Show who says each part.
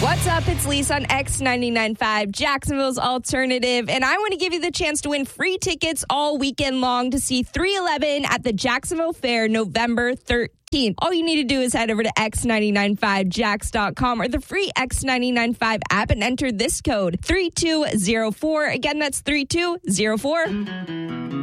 Speaker 1: What's up? It's Lisa on X99.5, Jacksonville's alternative, and I want to give you the chance to win free tickets all weekend long to see 311 at the Jacksonville Fair November 13th. All you need to do is head over to x99.5jax.com or the free X99.5 app and enter this code 3204. Again, that's 3204.